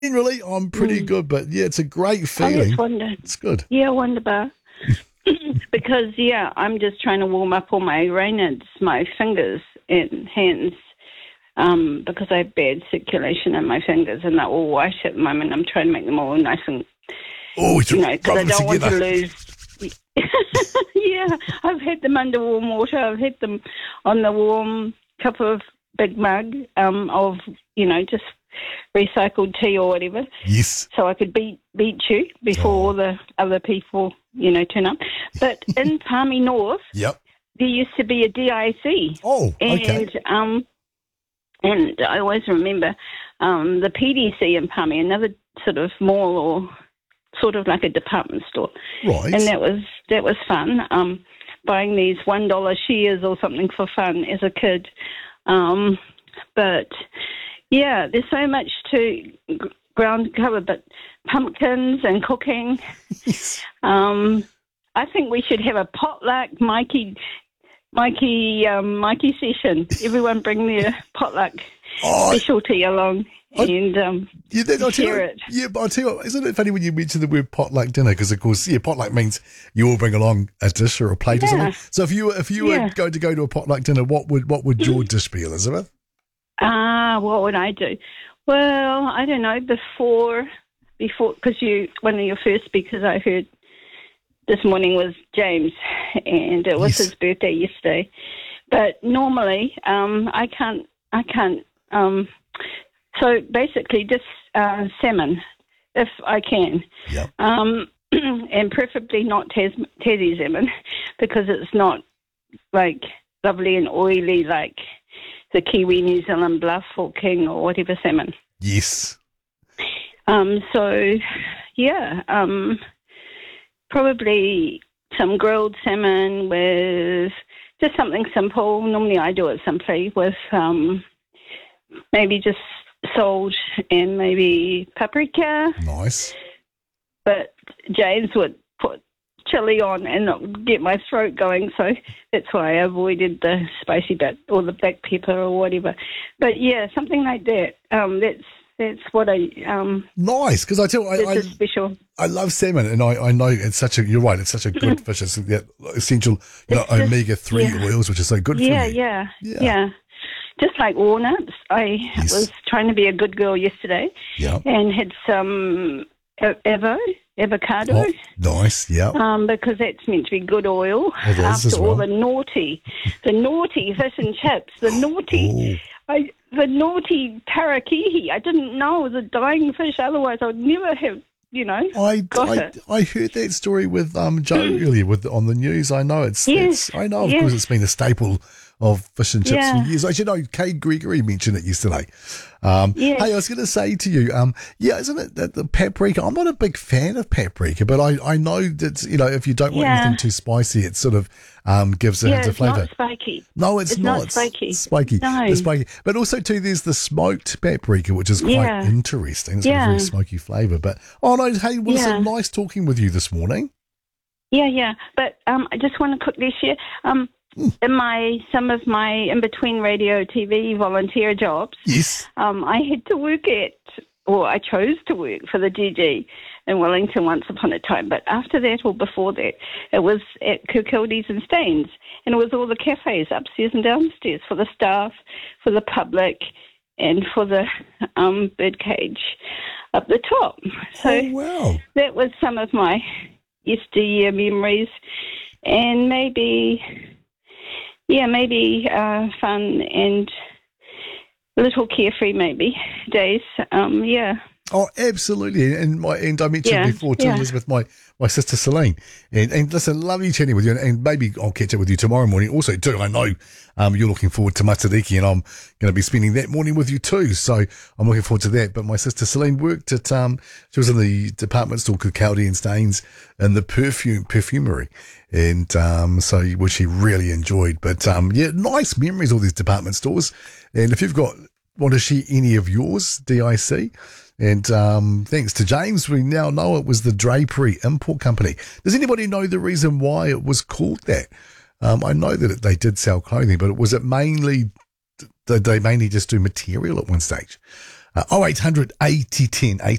Generally, I'm pretty good, but yeah, it's a great Oh, that's feeling. wonder. It's good. Yeah, wonderbar. Because, yeah, I'm just trying to warm up all my Raynaud's, my fingers and hands, because I have bad circulation in my fingers and they're all white at the moment. I'm trying to make them all nice and, Oh, because I don't want to together. lose. Yeah, I've had them under warm water. I've had them on the warm cup of big mug of, just recycled tea or whatever. Yes. So I could beat you before all the other people, turn up. But in Palmy North, Yep. there used to be a DIC. Oh, okay. And I always remember the PDC in Palmy, another sort of mall or sort of like a department store. Right. And that was fun. Buying these $1 shares or something for fun as a kid. But yeah, there's so much to ground cover, but pumpkins and cooking. I think we should have a potluck Mikey session. Everyone bring their potluck specialty along and share it. Yeah, but I'll tell you what, isn't it funny when you mention the word potluck dinner? Because, of course, potluck means you all bring along a dish or a plate or something. So if you were going to go to a potluck dinner, what would your dish be, Elizabeth? What would I do? Well, I don't know, before, because one of your first speakers I heard this morning was James, and it was his birthday yesterday. But normally, I can't. So basically, just salmon, if I can. Yep. And preferably not Tassie salmon, because it's not like lovely and oily like the Kiwi, New Zealand Bluff or King or whatever salmon. Yes. Probably some grilled salmon with just something simple. Normally I do it simply with maybe just salt and maybe paprika. Nice. But James would put chili on and it would get my throat going, so that's why I avoided the spicy bit or the black pepper or whatever. But yeah, something like that. That's what I nice, because I tell you, I special. I love salmon, and I know it's such a. You're right, it's such a good fish. It's essential, omega-3 oils, which is so good for you. Yeah. Just like walnuts, I was trying to be a good girl yesterday, and had some avocado. Oh, nice, yeah. Because that's meant to be good oil. It is after as well. all the naughty fish and chips, the naughty tarakihi. I didn't know it was a dying fish. Otherwise, I would never have, I heard that story with Joe earlier on the news. I know I know, of course, it's been a staple of fish and chips for years. Actually, Kate Gregory mentioned it yesterday. Hey, I was going to say to you, isn't it that the paprika? I'm not a big fan of paprika, but I know that if you don't want anything too spicy, it sort of gives a hint of flavour. It's not spiky. No, it's not. It's spiky. It's spiky. No. It's spiky. But also too, there's the smoked paprika, which is quite interesting. It's got a very smoky flavour. But hey, Wilson, nice talking with you this morning. Yeah. But I just want to quickly share. In some of my in between radio, TV volunteer jobs, I had to work I chose to work for the GG in Wellington once upon a time. But after that or before that, it was at Kirkildes and Staines, and it was all the cafes upstairs and downstairs for the staff, for the public, and for the birdcage up the top. So that was some of my yesteryear memories, and maybe fun and a little carefree days. Oh, absolutely. And I mentioned before too, Elizabeth, my sister Celine. And listen, lovely chatting with you. And maybe I'll catch up with you tomorrow morning also too. I know you're looking forward to Matariki, and I'm going to be spending that morning with you too. So I'm looking forward to that. But my sister Celine worked at, she was in the department store Kirkcaldy and Staines in the perfumery. And so which she really enjoyed. But nice memories, all these department stores. And if you've want to share any of yours, DIC, and thanks to James, we now know it was the Drapery Import Company. Does anybody know the reason why it was called that? I know that they did sell clothing, but was it mainly, did they mainly just do material at one stage? 0800 80 10